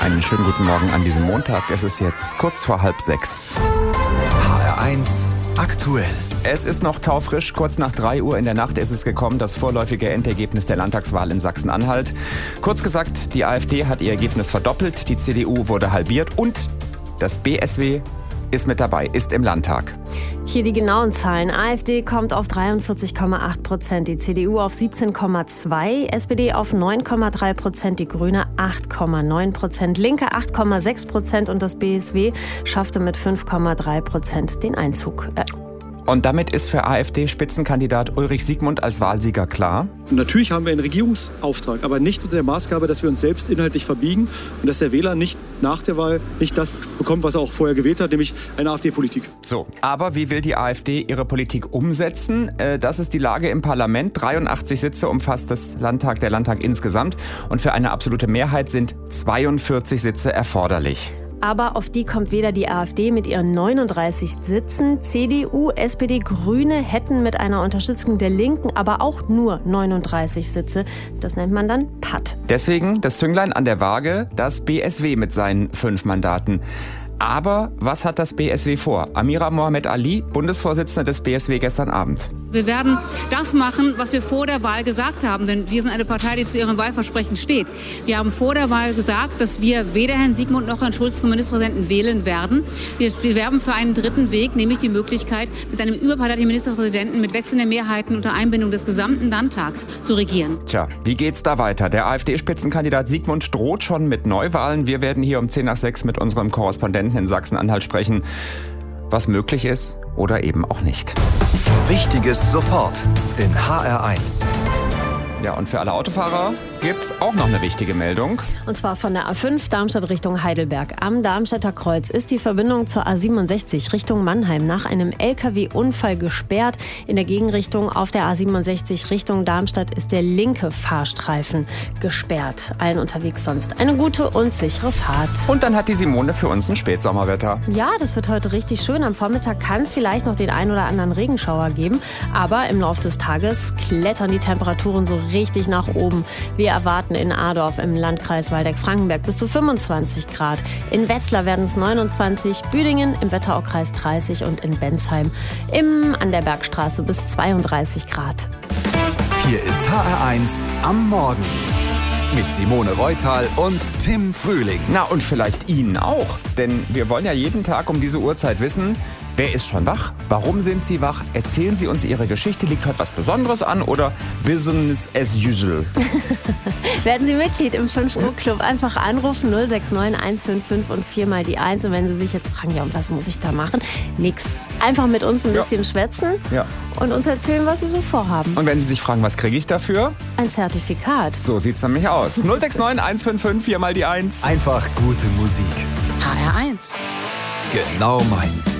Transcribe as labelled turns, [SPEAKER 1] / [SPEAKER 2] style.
[SPEAKER 1] Einen schönen guten Morgen an diesem Montag. Es ist jetzt kurz vor 5:30.
[SPEAKER 2] HR1 aktuell.
[SPEAKER 1] Es ist noch taufrisch. Kurz nach 3 Uhr in der Nacht ist es gekommen, das vorläufige Endergebnis der Landtagswahl in Sachsen-Anhalt. Kurz gesagt, die AfD hat ihr Ergebnis verdoppelt, die CDU wurde halbiert und das BSW ist mit dabei, ist im Landtag.
[SPEAKER 3] Hier die genauen Zahlen. AfD kommt auf 43,8%, die CDU auf 17,2%, SPD auf 9,3%, die Grüne 8,9%, Linke 8,6% und das BSW schaffte mit 5,3% den Einzug.
[SPEAKER 1] Und damit ist für AfD-Spitzenkandidat Ulrich Siegmund als Wahlsieger klar.
[SPEAKER 4] Und natürlich haben wir einen Regierungsauftrag, aber nicht unter der Maßgabe, dass wir uns selbst inhaltlich verbiegen und dass der Wähler nicht nach der Wahl nicht das bekommt, was er auch vorher gewählt hat, nämlich eine AfD-Politik.
[SPEAKER 1] So, aber wie will die AfD ihre Politik umsetzen? Das ist die Lage im Parlament. 83 Sitze umfasst der Landtag insgesamt. Und für eine absolute Mehrheit sind 42 Sitze erforderlich.
[SPEAKER 3] Aber auf die kommt weder die AfD mit ihren 39 Sitzen. CDU, SPD, Grüne hätten mit einer Unterstützung der Linken aber auch nur 39 Sitze. Das nennt man dann Patt.
[SPEAKER 1] Deswegen das Zünglein an der Waage, das BSW mit seinen 5 Mandaten. Aber was hat das BSW vor? Amira Mohamed Ali, Bundesvorsitzende des BSW gestern Abend.
[SPEAKER 5] Wir werden das machen, was wir vor der Wahl gesagt haben, denn wir sind eine Partei, die zu ihrem Wahlversprechen steht. Wir haben vor der Wahl gesagt, dass wir weder Herrn Siegmund noch Herrn Schulz zum Ministerpräsidenten wählen werden. Wir werben für einen dritten Weg, nämlich die Möglichkeit, mit einem überparteilichen Ministerpräsidenten mit wechselnden Mehrheiten unter Einbindung des gesamten Landtags zu regieren.
[SPEAKER 1] Tja, wie geht's da weiter? Der AfD-Spitzenkandidat Siegmund droht schon mit Neuwahlen. Wir werden hier um 5:10 mit unserem Korrespondenten in Sachsen-Anhalt sprechen, was möglich ist oder eben auch nicht.
[SPEAKER 2] Wichtiges sofort in HR1.
[SPEAKER 1] Ja, und für alle Autofahrer gibt's auch noch eine wichtige Meldung.
[SPEAKER 3] Und zwar von der A5 Darmstadt Richtung Heidelberg. Am Darmstädter Kreuz ist die Verbindung zur A67 Richtung Mannheim nach einem LKW-Unfall gesperrt. In der Gegenrichtung auf der A67 Richtung Darmstadt ist der linke Fahrstreifen gesperrt. Allen unterwegs sonst eine gute und sichere Fahrt.
[SPEAKER 1] Und dann hat die Simone für uns ein Spätsommerwetter.
[SPEAKER 3] Ja, das wird heute richtig schön. Am Vormittag kann es vielleicht noch den ein oder anderen Regenschauer geben. Aber im Laufe des Tages klettern die Temperaturen so richtig nach oben. Wir erwarten in Adorf im Landkreis Waldeck-Frankenberg bis zu 25 Grad. In Wetzlar werden es 29, Büdingen im Wetteraukreis 30 und in Bensheim an der Bergstraße bis 32 Grad.
[SPEAKER 2] Hier ist HR1 am Morgen mit Simone Reutal und Tim Frühling.
[SPEAKER 1] Na, und vielleicht Ihnen auch. Denn wir wollen ja jeden Tag um diese Uhrzeit wissen, wer ist schon wach? Warum sind Sie wach? Erzählen Sie uns Ihre Geschichte. Liegt heute was Besonderes an oder Business as usual?
[SPEAKER 3] Werden Sie Mitglied im 5-Uhr-Club? Einfach anrufen 069 155 und 4 mal die 1. Und wenn Sie sich jetzt fragen, ja, und was muss ich da machen? Nix. Einfach mit uns ein bisschen schwätzen und uns erzählen, was Sie so vorhaben.
[SPEAKER 1] Und wenn Sie sich fragen, was kriege ich dafür?
[SPEAKER 3] Ein Zertifikat.
[SPEAKER 1] So sieht's nämlich aus. 069 155 4 mal die 1.
[SPEAKER 2] Einfach gute Musik.
[SPEAKER 3] HR1.
[SPEAKER 2] Genau meins.